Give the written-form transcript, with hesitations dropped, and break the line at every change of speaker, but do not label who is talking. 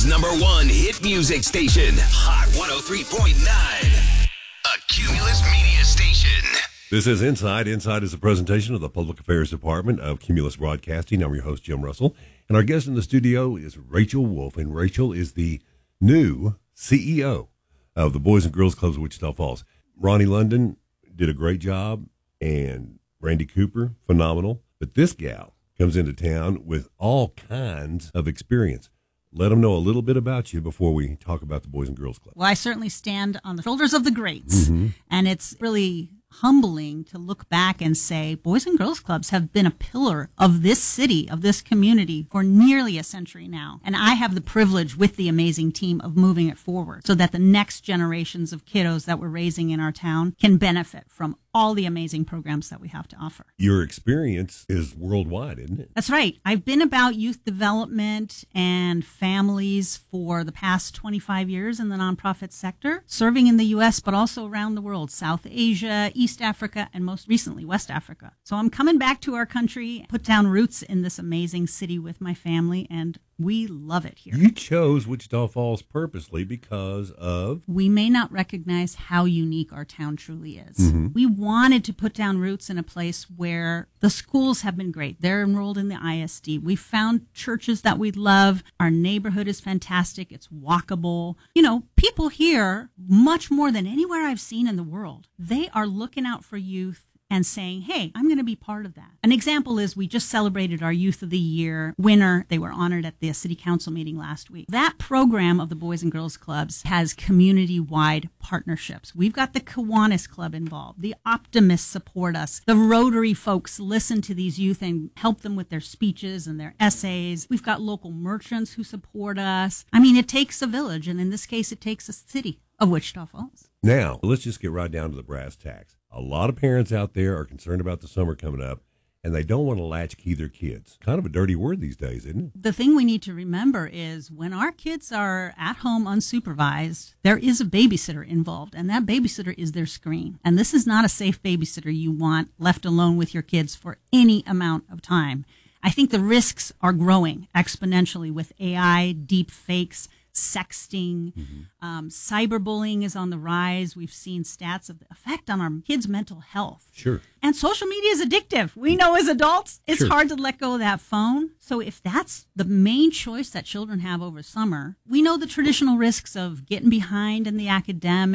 #1 hit music station, Hot 103.9. A Cumulus Media Station.
This is Inside. Inside is a presentation of the Public Affairs Department of Cumulus Broadcasting. I'm your host, Jim Russell. And our guest in the studio is Rachel Wolf. And Rachel is the new CEO of the Boys and Girls Clubs of Wichita Falls. Ronnie London did a great job, and Randy Cooper, phenomenal. But this gal comes into town with all kinds of experience. Let them know a little bit about you before we talk about the Boys and Girls Club.
Well, I certainly stand on the shoulders of the greats, and it's really humbling to look back and say Boys and Girls Clubs have been a pillar of this city, of this community for nearly a century now. And I have the privilege with the amazing team of moving it forward so that the next generations of kiddos that we're raising in our town can benefit from all the amazing programs that we have to offer.
Your experience is worldwide, isn't it?
That's right. I've been about youth development and families for the past 25 years in the nonprofit sector, serving in the U.S., but also around the world, South Asia, East Africa, and most recently, West Africa. So I'm coming back to our country, put down roots in this amazing city with my family, and we love it here.
You chose Wichita Falls purposely because of?
We may not recognize how unique our town truly is. We wanted to put down roots in a place where the schools have been great. They're enrolled in the ISD. We found churches that we love. Our neighborhood is fantastic. It's walkable. You know, people here, much more than anywhere I've seen in the world, they are looking out for youth and saying, hey, I'm going to be part of that. An example is we just celebrated our Youth of the Year winner. They were honored at the city council meeting last week. That program of the Boys and Girls Clubs has community-wide partnerships. We've got the Kiwanis Club involved. The Optimists support us. The Rotary folks listen to these youth and help them with their speeches and their essays. We've got local merchants who support us. I mean, it takes a village, and in this case, it takes a city of Wichita Falls.
Now, let's just get right down to the brass tacks. A lot of parents out there are concerned about the summer coming up, and they don't want to latchkey their kids. Kind of a dirty word these days, isn't it?
The thing we need to remember is when our kids are at home unsupervised, there is a babysitter involved, and that babysitter is their screen. And this is not a safe babysitter you want left alone with your kids for any amount of time. I think the risks are growing exponentially with AI, deep fakes, sexting, cyberbullying is on the rise. We've seen stats of the effect on our kids' mental health.
Sure.
And social media is addictive. We know as adults, it's hard to let go of that phone. So if that's the main choice that children have over summer, we know the traditional risks of getting behind in the academics,